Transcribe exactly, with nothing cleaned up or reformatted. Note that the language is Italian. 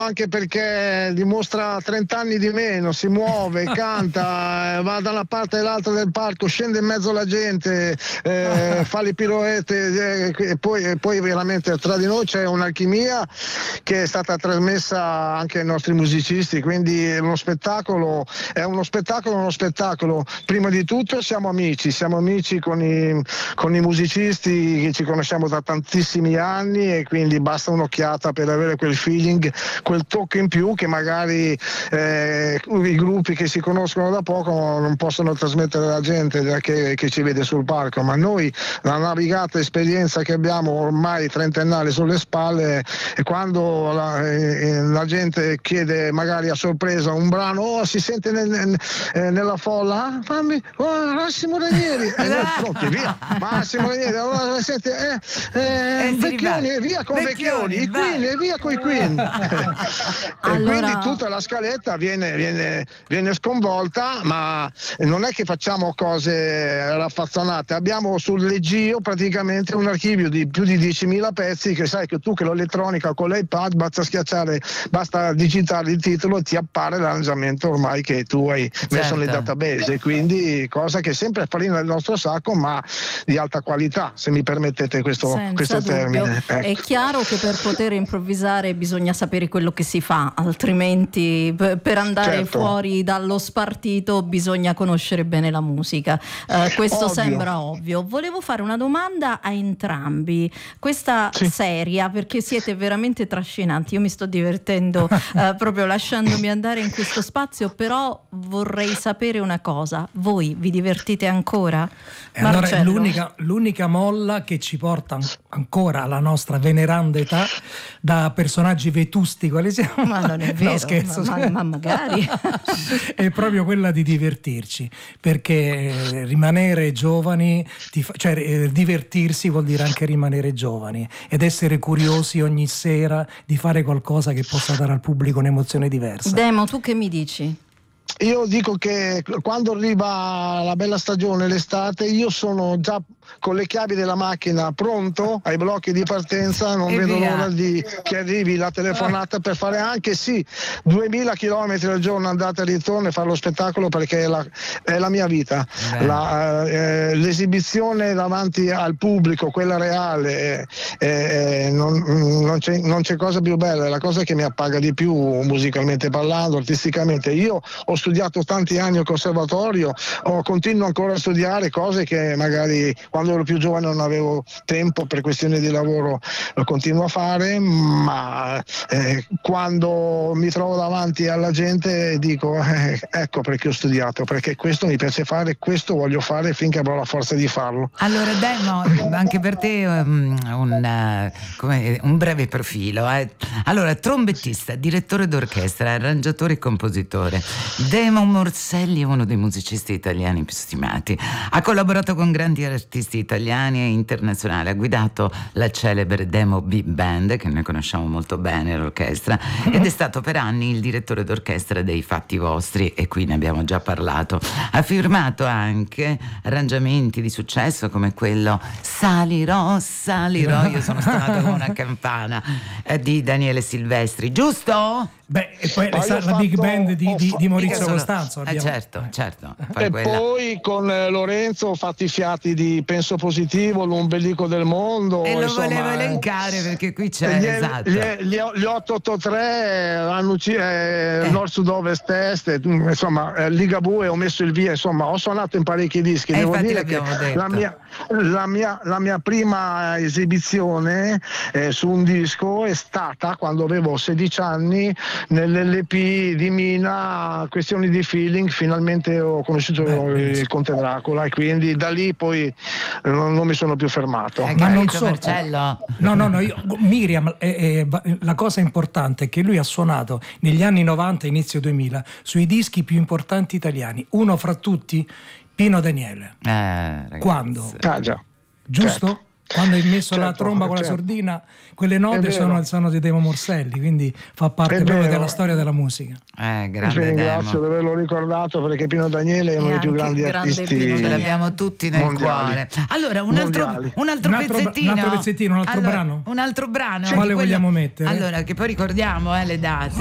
anche perché dimostra trenta anni di meno, si muove, canta, va da una parte all'altra del palco, scende in mezzo alla gente, eh, fa le piroette, eh, e, poi, e poi veramente tra di noi c'è un'alchimia che è stata trasmessa anche ai nostri musicisti, quindi è uno spettacolo, è uno spettacolo, uno spettacolo. Prima di tutto siamo amici, siamo amici con i, con i musicisti che ci conosciamo da tantissimi anni, e quindi basta un'occhiata per avere quel feeling, quel tocco in più che magari eh, i gruppi che si conoscono da poco non possono trasmettere alla gente che, che ci vede sul palco, ma noi la navigata esperienza che abbiamo ormai trentennale sulle spalle, e quando la, eh, la gente chiede magari a sorpresa un brano, oh, si sente nel, nel, eh, nella folla, ah, fammi, oh, Massimo Ranieri, e noi pronti, via, Massimo Ranieri, allora senti, eh, eh, Eh, Vecchioni, e via con Vecchioni, i Queen, e via con i Queen. Allora... E quindi tutta la scaletta viene, viene, viene sconvolta, ma non è che facciamo cose raffazzonate, abbiamo sull'Egio praticamente un archivio di più di diecimila pezzi, che sai che tu che l'elettronica con l'iPad basta schiacciare, basta digitare il titolo e ti appare l'arrangiamento ormai che tu hai certo. messo nel database, e quindi cosa che è sempre farina del nostro sacco, ma di alta qualità, se mi permettete questo, questo termine. Ecco. È chiaro che per poter improvvisare bisogna sapere quello che si fa, altrimenti p- per andare certo. fuori dallo spartito bisogna conoscere bene la musica. Uh, questo ovvio. Sembra ovvio. Volevo fare una domanda a entrambi. Questa sì. seria, perché siete veramente trascinanti, io mi sto divertendo uh, proprio lasciandomi andare in questo spazio, però vorrei sapere una cosa: voi vi divertite ancora? E allora è l'unica, l'unica molla che ci porta ancora alla nostra veneranda età, da personaggi vetusti quali siamo. Ma non è vero, no, scherzo. Ma, ma, ma magari è proprio quella di divertirci, perché rimanere giovani, ti fa, cioè eh, divertirsi vuol dire anche rimanere giovani ed essere curiosi ogni sera di fare qualcosa che possa dare al pubblico un'emozione diversa. Demo, tu che mi dici? Io dico che quando arriva la bella stagione, l'estate, io sono già con le chiavi della macchina pronto ai blocchi di partenza, non e vedo via. l'ora di che arrivi la telefonata per fare anche sì duemila chilometri al giorno andata e ritorno e fare lo spettacolo, perché è la, è la mia vita. La, eh, l'esibizione davanti al pubblico, quella reale, eh, eh, non, non, c'è, non c'è cosa più bella, è la cosa che mi appaga di più musicalmente parlando, artisticamente. Io ho studiato tanti anni al conservatorio, ho, continuo ancora a studiare cose che magari quando ero più giovane non avevo tempo per questioni di lavoro, lo continuo a fare, ma eh, quando mi trovo davanti alla gente dico eh, ecco perché ho studiato, perché questo mi piace fare, questo voglio fare finché avrò la forza di farlo. Allora Demo, anche per te um, un, uh, come, un breve profilo. Eh. Allora, trombettista, direttore d'orchestra, arrangiatore e compositore. Demo Morselli è uno dei musicisti italiani più stimati. Ha collaborato con grandi artisti italiani e internazionali, ha guidato la celebre Demo Big Band, che noi conosciamo molto bene, l'orchestra, ed è stato per anni il direttore d'orchestra dei Fatti Vostri, e qui ne abbiamo già parlato. Ha firmato anche arrangiamenti di successo come quello Salirò, salirò, io sono stata come una campana, eh, di Daniele Silvestri, giusto? Beh, e poi Ma la, io la ho Big fatto- Band di, ho di, fa- di Maurizio Mica solo- Costanzo. Eh, abbiamo- certo, certo. Poi E quella- poi con eh, Lorenzo ho fatto i fiati di Penso Positivo, l'ombelico del mondo. E lo insomma, volevo eh. elencare perché qui c'è, Gli, esatto. gli, gli, gli otto otto tre hanno ucciso eh, Nord Sud Ovest Est, eh, insomma eh, Ligabue, ho messo il via, insomma ho suonato in parecchi dischi. Eh, Devo infatti dire che l'abbiamo detto. la mia, la, mia, la mia prima esibizione eh, su un disco è stata quando avevo sedici anni nell'L P di Mina, Questioni di Feeling. Finalmente ho conosciuto Beh, il Conte Dracula, e quindi da lì poi eh, non, non mi sono più fermato. Hai Ma non capito, so- Marcello? No, no, no, io, Miriam, eh, eh, la cosa importante è che lui ha suonato negli anni novanta, inizio duemila, sui dischi più importanti italiani. Uno fra tutti, Pino Daniele. Eh, ragazzi. Quando? Ah, già. Giusto? Certo. Quando hai messo Certo, la tromba con la certo. sordina, quelle note sono, sono di Demo Morselli, quindi fa parte È proprio vero. della storia della musica. Eh, Io ti grande ringrazio Demo. di averlo ricordato, perché Pino Daniele è uno E dei più anche grandi grande artisti Pino Ce Daniele. l'abbiamo tutti nel mondiali. cuore. Allora, un altro, Mondiali. un altro Un altro- pezzettino. un altro pezzettino, un altro Allora, brano? Un altro brano. Quale di quello- vogliamo mettere? Allora, che poi ricordiamo eh, le date.